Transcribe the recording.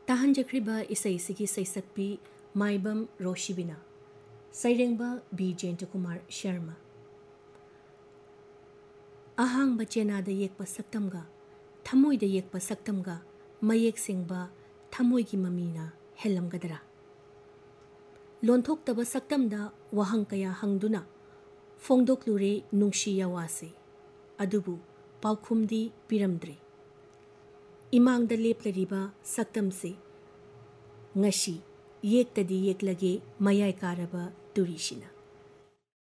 ताहंजख्रिबा इसैसिगी सैसक्पी Maibam Roshibina सैरेंबा B Jayant Kumar Sharma अहांग बचेनाद येकप सक्तमगा थमोइद येकप सक्तमगा मयेक सिंगबा थमोइगी ममीना हेलमगदरा लोनथोक्तब सक्तमदा वहंग कया हंगदुना फोंदोक्लुरे Nungshi यावासे अदुबु पाउखुमदी पिरमद्रे इमांगद लेपलरिबा सक्तमसे ngasi yektadi yeklage mayai karaba turisina